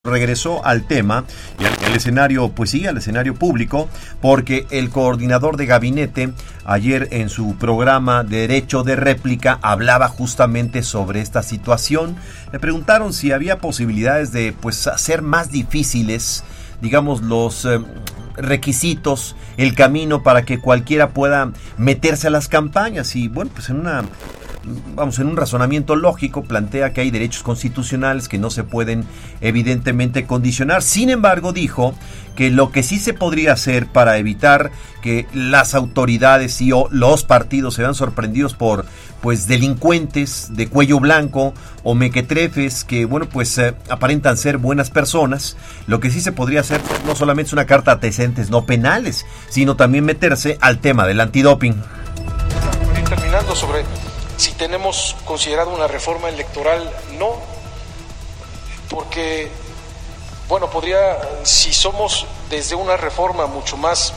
Regresó al tema y al escenario, pues sí, al escenario público, porque el coordinador de gabinete ayer en su programa Derecho de Réplica hablaba justamente sobre esta situación. Le preguntaron si había posibilidades de pues hacer más difíciles, digamos, los requisitos, el camino para que cualquiera pueda meterse a las campañas. Y bueno, pues en un razonamiento lógico plantea que hay derechos constitucionales que no se pueden evidentemente condicionar. Sin embargo, dijo que lo que sí se podría hacer para evitar que las autoridades y los partidos se vean sorprendidos por pues delincuentes de cuello blanco o mequetrefes que bueno pues aparentan ser buenas personas, lo que sí se podría hacer no solamente es una carta de antecedentes no penales, sino también meterse al tema del antidoping. Terminando sobre si tenemos considerado una reforma electoral, no, porque, bueno, si somos desde una reforma mucho más,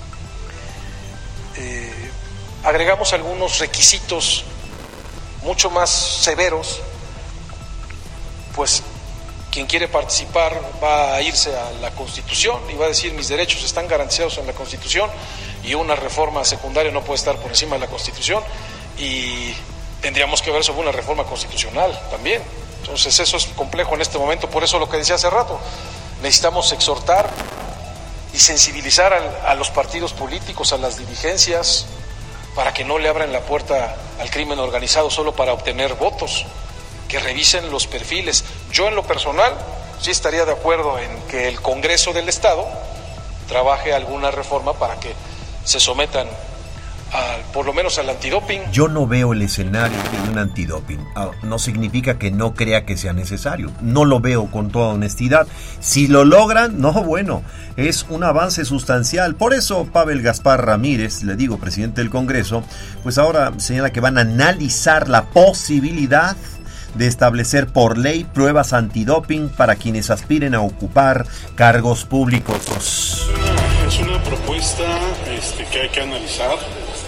agregamos algunos requisitos mucho más severos, pues quien quiere participar va a irse a la Constitución y va a decir mis derechos están garantizados en la Constitución y una reforma secundaria no puede estar por encima de la Constitución y tendríamos que ver sobre una reforma constitucional también. Entonces eso es complejo en este momento, por eso lo que decía hace rato, necesitamos exhortar y sensibilizar a los partidos políticos, a las dirigencias, para que no le abran la puerta al crimen organizado solo para obtener votos, que revisen los perfiles. Yo en lo personal sí estaría de acuerdo en que el Congreso del Estado trabaje alguna reforma para que se sometan por lo menos al antidoping. Yo no veo el escenario de un antidoping. No significa que no crea que sea necesario. No lo veo con toda honestidad. Si lo logran, no, bueno, es un avance sustancial. Por eso Pavel Gaspar Ramírez, le digo, presidente del Congreso, pues ahora señala que van a analizar la posibilidad de establecer por ley pruebas antidoping para quienes aspiren a ocupar cargos públicos. Es una propuesta que hay que analizar.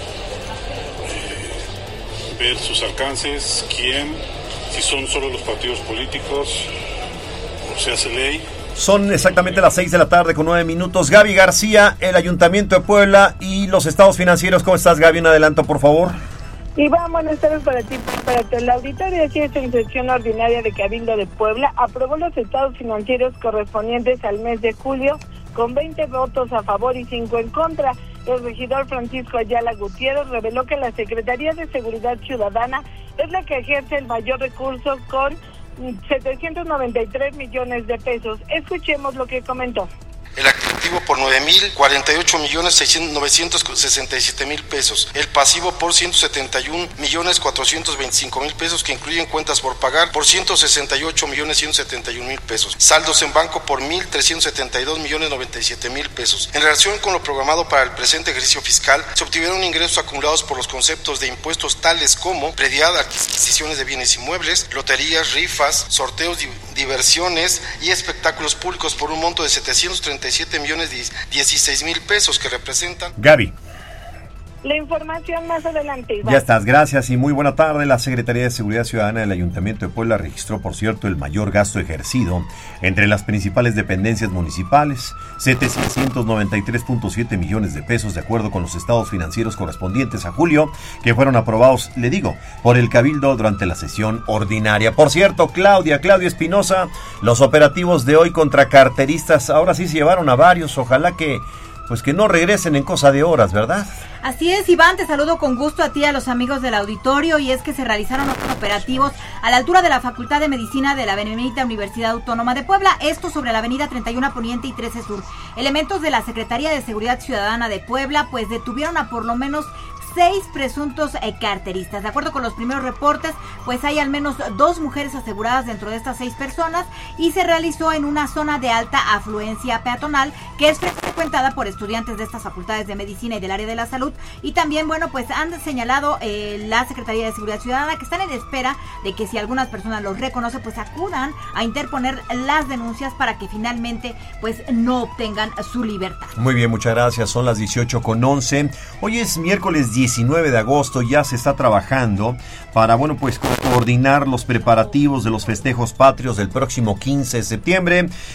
Ver sus alcances, si son solo los partidos políticos o se hace ley. Son exactamente las 6 de la tarde con 9 minutos. Gaby García, el Ayuntamiento de Puebla y los estados financieros. ¿Cómo estás, Gaby? Un adelanto, por favor. Iván, buenas tardes para ti, para todo el auditorio. Así es, en sesión ordinaria de Cabildo de Puebla aprobó los estados financieros correspondientes al mes de julio con 20 votos a favor y 5 en contra. El regidor Francisco Ayala Gutiérrez reveló que la Secretaría de Seguridad Ciudadana es la que ejerce el mayor recurso con 793 millones de pesos. Escuchemos lo que comentó. El activo por 9.048.967.000 pesos, el pasivo por 171.425.000 pesos, que incluyen cuentas por pagar por 168.171.000 pesos, saldos en banco por 1.372.097.000 pesos. En relación con lo programado para el presente ejercicio fiscal, se obtuvieron ingresos acumulados por los conceptos de impuestos tales como predial, adquisiciones de bienes inmuebles, loterías, rifas, sorteos, diversiones y espectáculos públicos por un monto de 737.016.000 pesos, que representan... Gaby. La información más adelante, Iván. Ya estás, gracias y muy buena tarde. La Secretaría de Seguridad Ciudadana del Ayuntamiento de Puebla registró, por cierto, el mayor gasto ejercido entre las principales dependencias municipales, 793.7 millones de pesos, de acuerdo con los estados financieros correspondientes a julio, que fueron aprobados, le digo, por el Cabildo durante la sesión ordinaria. Por cierto, Claudia Espinosa, los operativos de hoy contra carteristas, ahora sí se llevaron a varios, ojalá que no regresen en cosa de horas, ¿verdad? Así es, Iván, te saludo con gusto a ti y a los amigos del auditorio, y es que se realizaron otros operativos a la altura de la Facultad de Medicina de la Benemérita Universidad Autónoma de Puebla, esto sobre la avenida 31 Poniente y 13 Sur. Elementos de la Secretaría de Seguridad Ciudadana de Puebla, pues detuvieron a por lo menos 6 presuntos carteristas. De acuerdo con los primeros reportes, pues hay al menos 2 mujeres aseguradas dentro de estas 6 personas, y se realizó en una zona de alta afluencia peatonal que es frecuentada por estudiantes de estas facultades de medicina y del área de la salud. Y también, bueno, pues han señalado la Secretaría de Seguridad Ciudadana que están en espera de que si algunas personas los reconoce, pues acudan a interponer las denuncias para que finalmente pues no obtengan su libertad. Muy bien, muchas gracias. Son las 18:11. Hoy es miércoles 19 de agosto, ya se está trabajando para, bueno, pues coordinar los preparativos de los festejos patrios del próximo 15 de septiembre.